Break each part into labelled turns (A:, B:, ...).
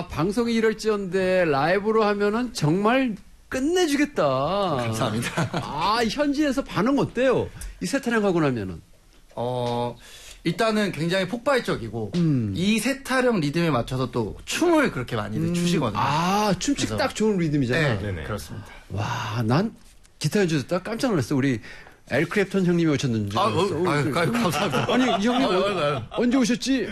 A: 방송이 이럴지언데 라이브로 하면은 정말 끝내주겠다.
B: 감사합니다.
A: 현지에서 반응 어때요? 이 세 타령 하고 나면은.
B: 일단은 굉장히 폭발적이고, 이 세 타령 리듬에 맞춰서 또 춤을 그렇게 많이들 추시거든요.
A: 춤추기 딱 좋은 리듬이잖아.
B: 네, 그렇습니다.
A: 와, 난 기타 연주 듣다 깜짝 놀랐어. 우리 엘 크랩턴 형님이 오셨는지.
B: 감사합니다.
A: 아니, 이 형님 언제 오셨지?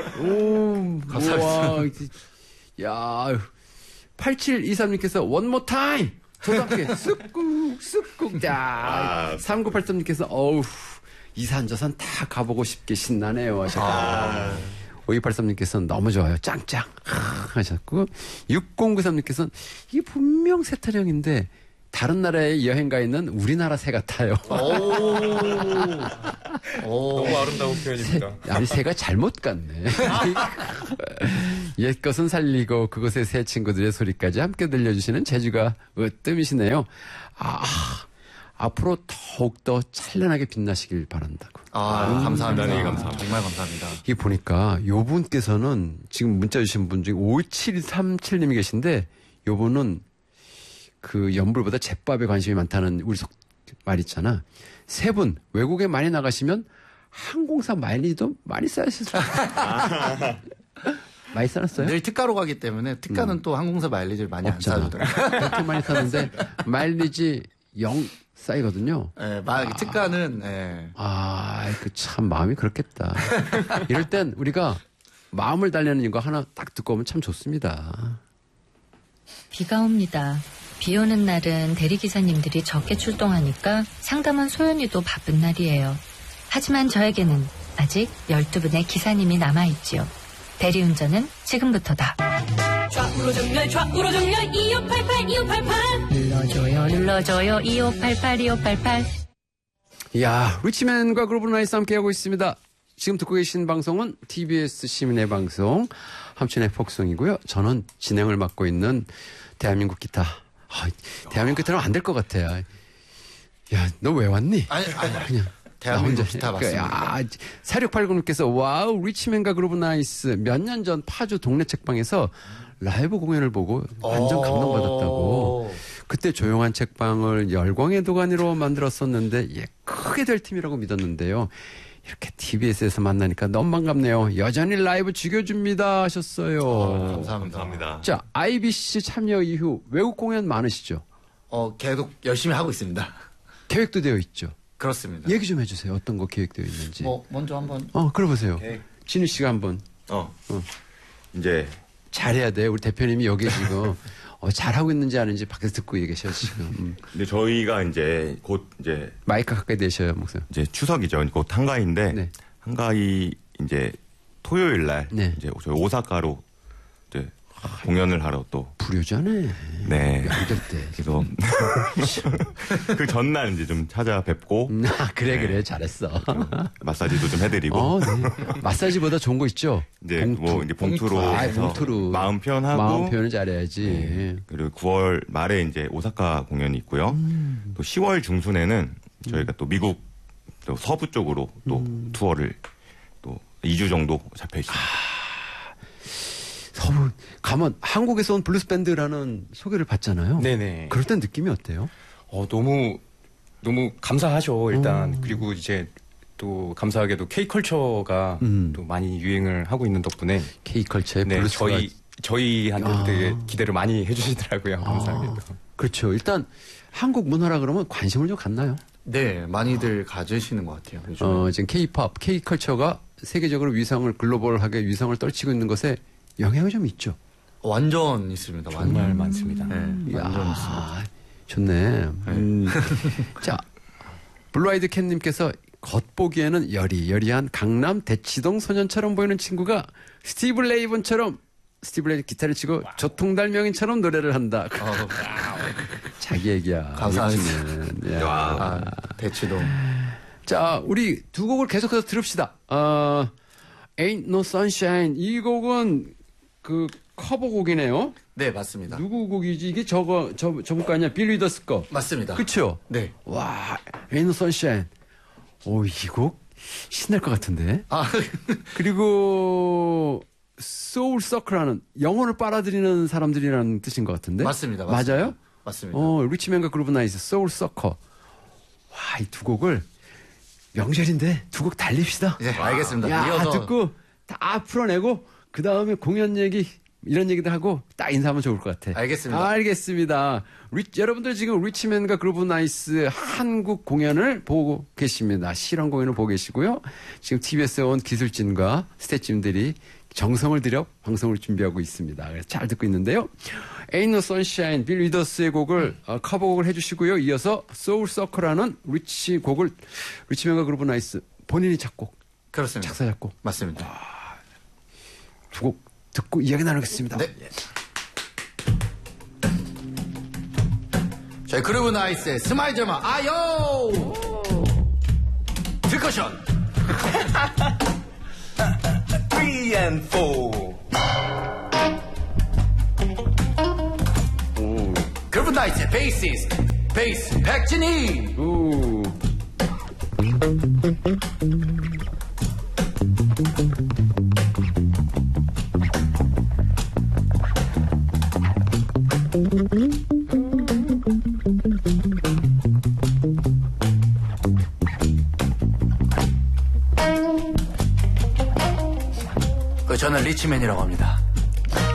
A: 감사합니다. 야, 8723님께서 one more time! 저도 함께 쓱꾹. 야, 3983님께서 이산저산 다 가보고 싶게 신나네요 하셨고 5283님께서는 너무 좋아요. 짱짱 하셨고 6093님께서는 이게 분명 세타령인데 다른 나라에 여행 가 있는 우리나라 새 같아요.
C: 너무 아름다운 표현입니다.
A: 아니 새가 잘못 갔네. 옛 것은 살리고 그곳의 새 친구들의 소리까지 함께 들려주시는 재주가 으뜸이시네요. 앞으로 더욱더 찬란하게 빛나시길 바란다고.
B: 감사합니다.
C: 네, 감사합니다.
B: 정말 감사합니다.
A: 이 보니까 요 분께서는 지금 문자 주신 분 중에 5737님이 계신데 요 분은 그 연불보다 잿밥에 관심이 많다는 우리 말 있잖아. 세 분 외국에 많이 나가시면 항공사 마일리지도 많이 쌓으셨어요. 많이 쌓았어요?
B: 늘 특가로 가기 때문에 특가는 또 항공사 마일리지를 많이 안 쌓아주더라고요.
A: 그렇게 많이 쌓는데 마일리지 0 쌓이거든요.
B: 네, 특가는
A: 그 참 마음이 그렇겠다. 이럴 땐 우리가 마음을 달래는 이거 하나 딱 듣고 오면 참 좋습니다.
D: 비가 옵니다. 비 오는 날은 대리기사님들이 적게 출동하니까 상담원 소연이도 바쁜 날이에요. 하지만 저에게는 아직 12분의 기사님이 남아있지요. 대리운전은 지금부터다.
E: 좌우로 정렬 2588
D: 눌러줘요 2588
A: 이야, 리치맨과 그루브 나이스 함께하고 있습니다. 지금 듣고 계신 방송은 TBS 시민의 방송 함춘의 폭성이고요. 저는 진행을 맡고 있는 대한민국 기타. 대한민국 기타는 안 될 것 같아. 야, 너 왜 왔니?
B: 아니
A: 그냥
B: 대한민국 기타 맞습니다.
A: 4689님께서 와우, 리치맨과 그루브 나이스 몇 년 전 파주 동네 책방에서 라이브 공연을 보고 완전 감동받았다고. 그때 조용한 책방을 열광의 도가니로 만들었었는데 크게 될 팀이라고 믿었는데요. 이렇게 TBS에서 만나니까 너무 반갑네요. 여전히 라이브 죽여줍니다 하셨어요.
B: 감사합니다.
A: 자, IBC 참여 이후 외국 공연 많으시죠?
B: 계속 열심히 하고 있습니다.
A: 계획도 되어 있죠?
B: 그렇습니다.
A: 얘기 좀 해주세요. 어떤 거 계획되어 있는지.
B: 먼저 한번.
A: 그러보세요. 진우 씨가 한번.
C: 이제
A: 잘해야 돼. 우리 대표님이 여기 지금 잘하고 있는지 아닌지 밖에서 듣고 계셔 지금.
C: 근데 저희가 이제 곧 이제
A: 마이크 가까이 대셔요, 목사님.
C: 이제 추석이죠. 곧 한가위인데
A: 네.
C: 한가위 이제 토요일 날
A: 네.
C: 이제 저희 오사카로 이제 공연을 하러 또
A: 불효자네.
C: 네.
A: 명절 때.
C: 그래서 그 전날 이제 좀 찾아뵙고
A: 그래 잘했어.
C: 마사지도 좀 해드리고
A: 네. 마사지보다 좋은 거 있죠?
C: 이제 이제 봉투로 해서
A: 봉투로
C: 마음 표현하고
A: 마음 표현을 잘해야지.
C: 네. 그리고 9월 말에 이제 오사카 공연이 있고요. 또 10월 중순에는 저희가 또 미국 또 서부 쪽으로 또 투어를 또 2주 정도 잡혀 있습니다.
A: 서부 가면 한국에서 온 블루스 밴드라는 소개를 받잖아요.
F: 네네.
A: 그럴 땐 느낌이 어때요?
F: 너무 감사하죠, 일단. 그리고 이제 또 감사하게도 K컬처가 또 많이 유행을 하고 있는 덕분에
A: K컬처의
F: 네,
A: 블루스가
F: 저희한테도 되게 기대를 많이 해주시더라고요, 감사하게도.
A: 그렇죠. 일단 한국 문화라 그러면 관심을 좀 갖나요?
B: 네, 많이들 가지시는 것 같아요. 요즘에.
A: 지금 K-팝, K컬처가 세계적으로 위상을 위상을 떨치고 있는 것에 영향이 좀 있죠.
B: 완전 있습니다.
F: 정말 많습니다.
B: 네, 완전 있습니다.
A: 좋네. 자, 블루아이드 캣님께서 겉보기에는 여리여리한 강남 대치동 소년처럼 보이는 친구가 스티브 레이븐 기타를 치고 조통달명인처럼 노래를 한다. 자기 얘기야.
B: 감사합니다. 대치동.
A: 자, 우리 두 곡을 계속해서 들읍시다. Ain't No Sunshine. 이 곡은 그 커버곡이네요.
B: 네, 맞습니다.
A: 누구 곡이지? 이게 저분 거 아니야? 빌 위더스 거.
B: 맞습니다.
A: 그쵸?
B: 네.
A: 와, Ain't No Sunshine. 이 곡 신날 것 같은데.
B: 아,
A: 그리고 소울 서클하는 영혼을 빨아들이는 사람들이라는 뜻인 것 같은데.
B: 맞습니다.
A: 맞아요?
B: 맞습니다.
A: 리치맨과 그루브 나이스, 소울 서커. 와, 이 두 곡을 명절인데 두 곡 달립시다.
B: 네, 알겠습니다.
A: 야,
B: 이어서
A: 듣고 다 풀어내고 그 다음에 공연 얘기 이런 얘기도 하고 딱 인사하면 좋을 것 같아.
B: 알겠습니다.
A: 알겠습니다. 여러분들 지금 리치맨과 그루브 나이스 한국 공연을 보고 계십니다. 실황 공연을 보고 계시고요. 지금 TBS에 온 기술진과 스태프진들이 정성을 들여 방송을 준비하고 있습니다. 그래서 잘 듣고 있는데요. Ain't No Sunshine, 빌 위더스의 곡을 커버곡을 해주시고요. 이어서 소울 서커라는 리치맨과 그루브 나이스 본인이 작곡,
B: 그렇습니다.
A: 작사 작곡
B: 맞습니다.
A: 두 곡 듣고 이야기 나누겠습니다.
B: 네. 저희 그루브 나이스의 스마일 점아 아요 디커션
G: 3 and 4.
B: 그루브 나이스의 베이시스트 베이스 백진희.
A: 오.
B: 저는 리치맨이라고 합니다.